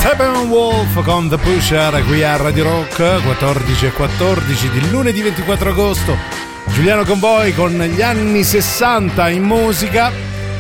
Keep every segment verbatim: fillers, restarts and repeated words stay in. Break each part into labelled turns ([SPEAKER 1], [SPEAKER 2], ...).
[SPEAKER 1] Steppenwolf con The Pusher qui a Radio Rock, quattordici e quattordici di lunedì ventiquattro agosto. Giuliano con voi con gli anni sessanta in musica.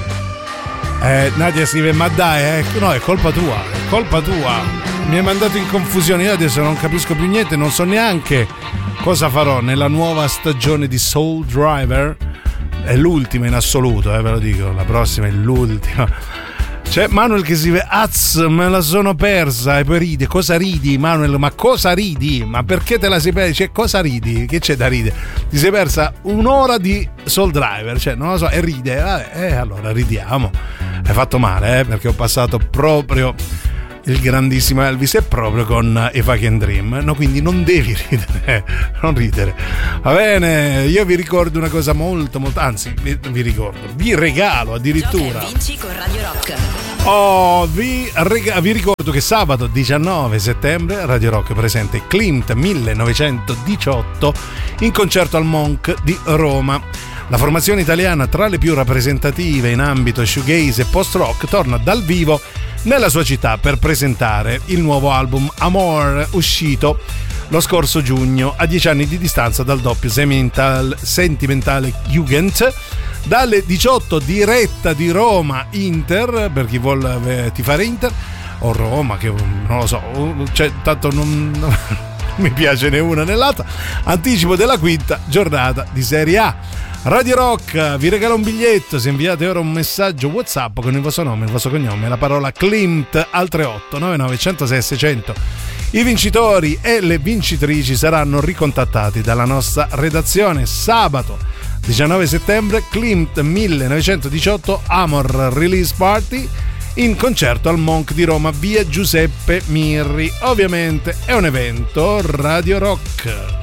[SPEAKER 1] eh, Nadia scrive: ma dai, eh, no, è colpa tua, è colpa tua, mi hai mandato in confusione, io adesso non capisco più niente, non so neanche cosa farò nella nuova stagione di Soul Driver. È l'ultima in assoluto, eh, ve lo dico, la prossima è l'ultima. C'è Manuel che scrive: Az, me la sono persa. E poi ride. Cosa ridi, Manuel? Ma cosa ridi? Ma perché te la sei persa? Cioè, cosa ridi? Che c'è da ridere? Ti sei persa un'ora di Soul Driver, cioè, non lo so, e ride. Vabbè, eh, allora ridiamo. Hai fatto male, eh, perché ho passato proprio il grandissimo Elvis è proprio con I Fucking Dream, no? Quindi non devi ridere, non ridere, va bene? Io vi ricordo una cosa molto molto, anzi vi, vi ricordo, vi regalo addirittura.
[SPEAKER 2] Gioca e vinci con Radio Rock.
[SPEAKER 1] Oh, vi, rega- vi ricordo che sabato diciannove settembre Radio Rock presente Klimt millenovecentodiciotto in concerto al Monk di Roma. La formazione italiana tra le più rappresentative in ambito shoegaze e post-rock torna dal vivo nella sua città per presentare il nuovo album Amor, uscito lo scorso giugno a dieci anni di distanza dal doppio sentimental, sentimentale Jugend. Dalle diciotto diretta di Roma Inter, per chi vuole tifare Inter o Roma, che non lo so, cioè, tanto non, non mi piace né una né l'altra. Anticipo della quinta giornata di Serie A. Radio Rock vi regala un biglietto se inviate ora un messaggio WhatsApp con il vostro nome, il vostro cognome e la parola Klimt al tre otto nove nove uno zero sei sei zero zero. I vincitori e le vincitrici saranno ricontattati dalla nostra redazione sabato diciannove settembre. Klimt millenovecentodiciotto Amor Release Party in concerto al Monk di Roma, via Giuseppe Mirri. Ovviamente è un evento Radio Rock.